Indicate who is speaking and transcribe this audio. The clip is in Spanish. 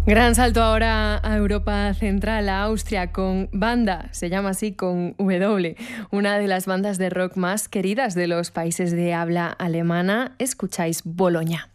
Speaker 1: Gran salto ahora a Europa Central, a Austria, con Banda, se llama así con W, una de las bandas de rock más queridas de los países de habla alemana. Escucháis Boloña.